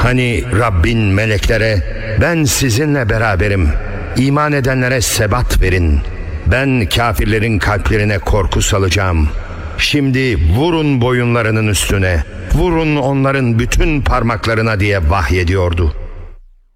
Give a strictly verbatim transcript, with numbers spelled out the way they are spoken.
Hani Rabbin meleklere ben sizinle beraberim, İman edenlere sebat verin, ben kafirlerin kalplerine korku salacağım, şimdi vurun boyunlarının üstüne, vurun onların bütün parmaklarına diye vahyediyordu.